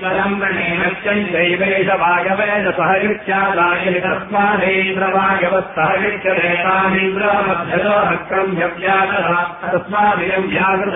ैवेशवायवेद सहयुक्त्यादाय तस्मादेन्द्रवायवस्तहयुक्त्येतानीन्द्रमध्यलो हक्रम् व्यव्यादः तस्मादियम् व्याकृत